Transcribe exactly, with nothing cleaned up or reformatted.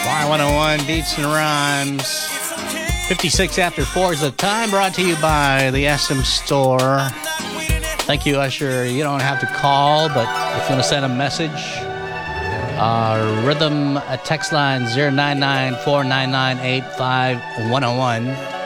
Y one oh one Beats and Rhymes. fifty-six after four is the time, brought to you by the S M Store. Thank you, Usher. You don't have to call, but if you want to send a message, uh, Rhythm text line zero nine nine four nine nine eight five one oh one.